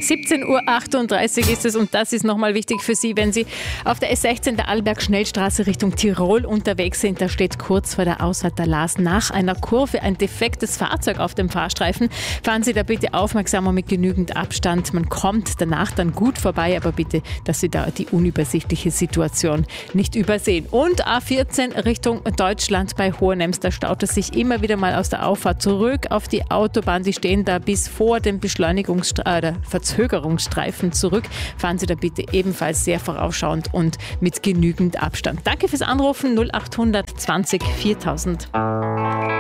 17:38 Uhr ist es und das ist nochmal wichtig für Sie, wenn Sie auf der S16 der Arlberg-Schnellstraße Richtung Tirol unterwegs sind. Da steht kurz vor der Ausfahrt der Laas nach einer Kurve ein defektes Fahrzeug auf dem Fahrstreifen. Fahren Sie da bitte aufmerksam und mit genügend Abstand. Man kommt danach dann gut vorbei, aber bitte, dass Sie da die unübersichtliche Situation nicht übersehen. Und A14 Richtung Deutschland bei Hohenems, da staut es sich immer wieder mal aus der Auffahrt zurück auf die Autobahn. Sie stehen da bis vor dem Verzögerungsstreifen zurück. Fahren Sie da bitte ebenfalls sehr vorausschauend und mit genügend Abstand. Danke fürs Anrufen 0800 20 4000.